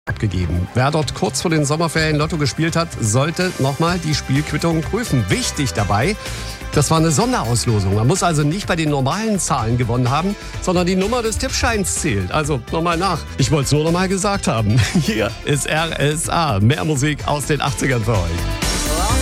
abgegeben. Wer dort kurz vor den Sommerferien Lotto gespielt hat, sollte nochmal die Spielquittung prüfen. Wichtig dabei, das war eine Sonderauslosung. Man muss also nicht bei den normalen Zahlen gewonnen haben, sondern die Nummer des Tippscheins zählt. Also nochmal nach. Ich wollte es nur nochmal gesagt haben. Hier ist RSA. Mehr Musik aus den 80ern für euch.